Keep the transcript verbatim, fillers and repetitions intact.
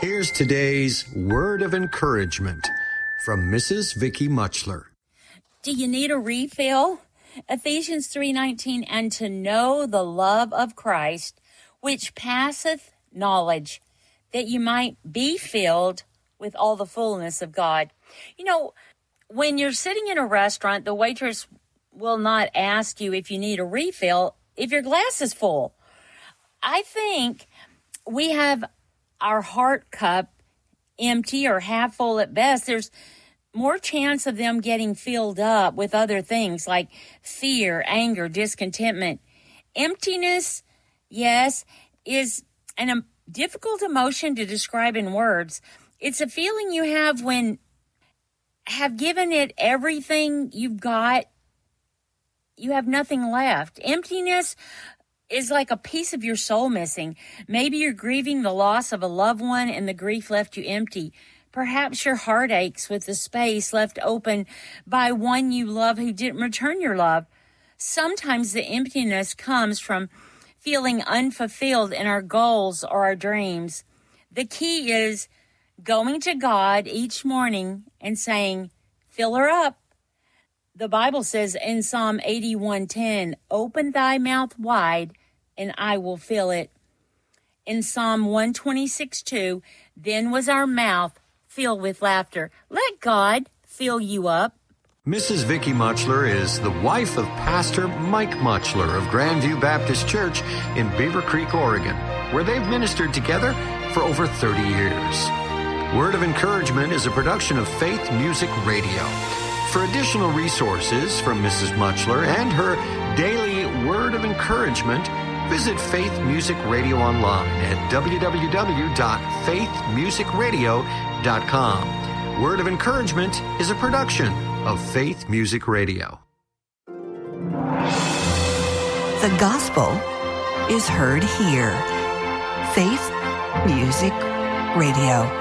Here's today's word of encouragement from Missus Vicky Muchler. Do you need a refill? Ephesians three nineteen, and to know the love of Christ, which passeth knowledge, that you might be filled with all the fullness of God. You know, when you're sitting in a restaurant, the waitress will not ask you if you need a refill if your glass is full. I think we have our heart cup empty or half full at best. There's more chance of them getting filled up with other things like fear, anger, discontentment. Emptiness, yes, is an, a difficult emotion to describe in words. It's a feeling you have when have given it everything you've got, you have nothing left. Emptiness is like a piece of your soul missing. Maybe you're grieving the loss of a loved one and the grief left you empty. Perhaps your heart aches with the space left open by one you love who didn't return your love. Sometimes the emptiness comes from feeling unfulfilled in our goals or our dreams. The key is going to God each morning and saying, fill her up. The Bible says in Psalm eighty-one ten, open thy mouth wide and I will fill it. In Psalm one twenty-six two, then was our mouth filled with laughter. Let God fill you up. Missus Vicky Muchler is the wife of Pastor Mike Muchler of Grandview Baptist Church in Beaver Creek, Oregon, where they've ministered together for over thirty years. Word of Encouragement is a production of Faith Music Radio. For additional resources from Missus Muchler and her daily Word of Encouragement, visit Faith Music Radio online at w w w dot faith music radio dot com. Word of Encouragement is a production of Faith Music Radio. The gospel is heard here. Faith Music Radio.